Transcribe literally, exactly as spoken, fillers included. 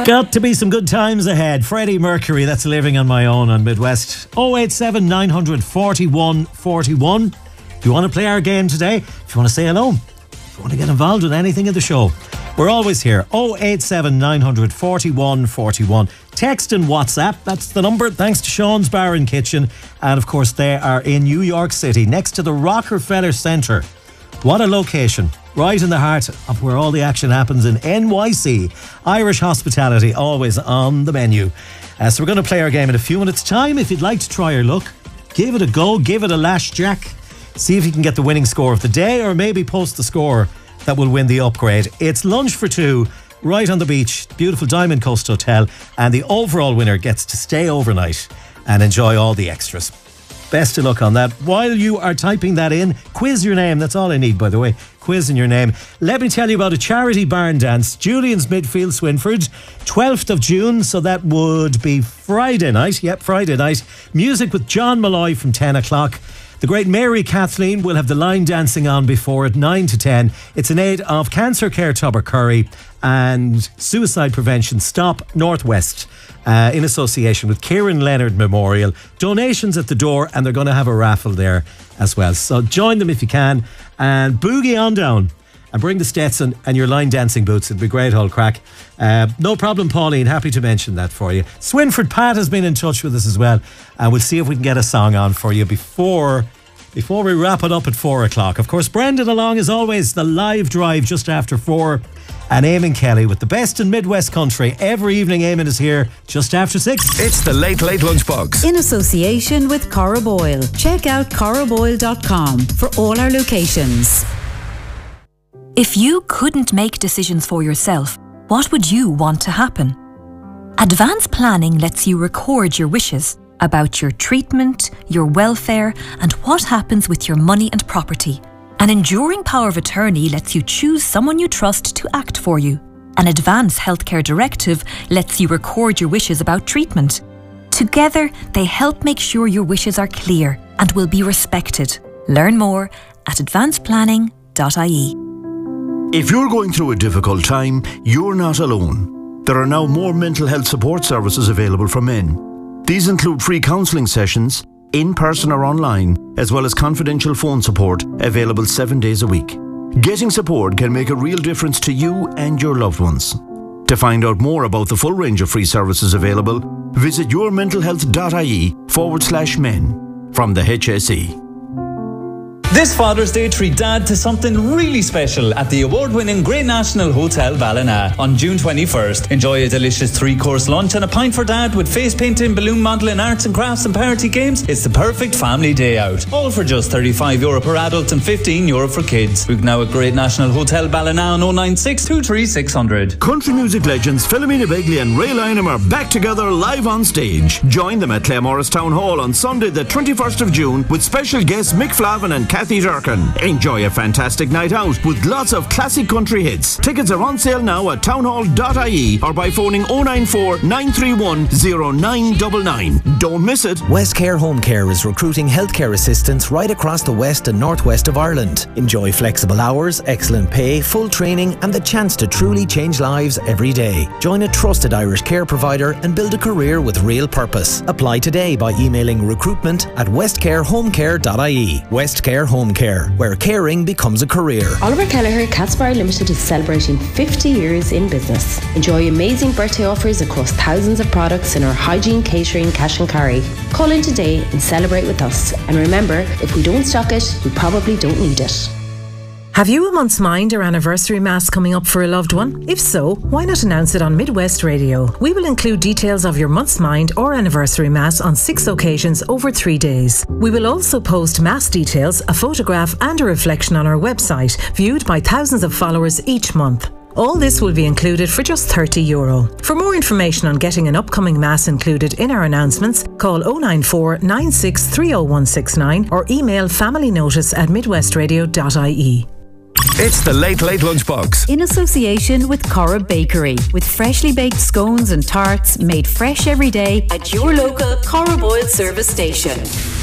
Got to be some good times ahead. Freddie Mercury, that's Living on My Own on Midwest. oh eight seven nine forty-one forty-one. If you want to play our game today, if you want to say hello, if you want to get involved with anything in the show, we're always here. oh eight seven nine forty-one forty-one. Text and WhatsApp, that's the number. Thanks to Sean's Bar and Kitchen. And of course, they are in New York City, next to the Rockefeller Center. What a location. Right in the heart of where all the action happens in N Y C. Irish hospitality, always on the menu. Uh, so we're going to play our game in a few minutes' time. If you'd like to try your luck, give it a go, give it a lash, Jack. See if you can get the winning score of the day, or maybe post the score that will win the upgrade. It's lunch for two, right on the beach, beautiful Diamond Coast Hotel, and the overall winner gets to stay overnight and enjoy all the extras. Best of luck on that. While you are typing that in, quiz your name. That's all I need, by the way. Quiz in your name. Let me tell you about a charity barn dance. Julian's Midfield, Swinford, twelfth of June. So that would be Friday night. Yep, Friday night. Music with John Malloy from ten o'clock. The great Mary Kathleen will have the line dancing on before at nine to ten. It's in aid of Cancer Care Tubbercurry and Suicide Prevention Stop Northwest, uh, in association with Kieran Leonard Memorial. Donations at the door, and they're going to have a raffle there as well. So join them if you can, and boogie on down and bring the Stetson and your line dancing boots. It'd be great whole crack. Uh, no problem, Pauline. Happy to mention that for you. Swinford Pat has been in touch with us as well, and we'll see if we can get a song on for you before before we wrap it up at four o'clock. Of course, Brendan along as always, the live drive just after four. And Eamon Kelly with the best in Midwest country. Every evening Eamon is here just after six. It's the Late Late Lunchbox. In association with Cora Boyle. Check out cora boyle dot com for all our locations. If you couldn't make decisions for yourself, what would you want to happen? Advanced planning lets you record your wishes about your treatment, your welfare, and what happens with your money and property. An enduring power of attorney lets you choose someone you trust to act for you. An advanced healthcare directive lets you record your wishes about treatment. Together, they help make sure your wishes are clear and will be respected. Learn more at advanced planning dot I E. If you're going through a difficult time, you're not alone. There are now more mental health support services available for men. These include free counselling sessions, in person or online, as well as confidential phone support available seven days a week. Getting support can make a real difference to you and your loved ones. To find out more about the full range of free services available, visit your mental health dot I E forward slash men from the H S E. This Father's Day, treat Dad to something really special at the award-winning Great National Hotel Ballina on June twenty-first. Enjoy a delicious three-course lunch and a pint for Dad with face painting, balloon modelling, arts and crafts and party games. It's the perfect family day out. All for just thirty-five euro per adult and fifteen euro for kids. Book now at Great National Hotel Ballina on oh nine six, two three six zero zero. Country music legends Philomena Begley and Ray Lynham are back together live on stage. Join them at Claremorris Town Hall on Sunday the twenty-first of June with special guests Mick Flavin and Kathy Durkin. Enjoy a fantastic night out with lots of classic country hits. Tickets are on sale now at townhall dot I E or by phoning oh nine four, nine three one, oh nine nine nine. Don't miss it. Westcare Home Care is recruiting healthcare assistants right across the west and northwest of Ireland. Enjoy flexible hours, excellent pay, full training and the chance to truly change lives every day. Join a trusted Irish care provider and build a career with real purpose. Apply today by emailing recruitment at westcare home care dot I E. Westcare Home Care, where caring becomes a career. Oliver Kelleher Catsbar Limited is celebrating fifty years in business. Enjoy amazing birthday offers across thousands of products in our hygiene, catering, cash and carry. Call in today and celebrate with us. And remember, if we don't stock it, we probably don't need it. Have you a month's mind or anniversary mass coming up for a loved one? If so, why not announce it on Midwest Radio? We will include details of your month's mind or anniversary mass on six occasions over three days. We will also post mass details, a photograph and a reflection on our website, viewed by thousands of followers each month. All this will be included for just thirty euro. For more information on getting an upcoming mass included in our announcements, call oh nine four, nine six three oh one six nine or email familynotice at midwest radio dot I E. It's the Late Late Lunchbox. In association with Cora Bakery, with freshly baked scones and tarts made fresh every day at your local Cora Boyle service station.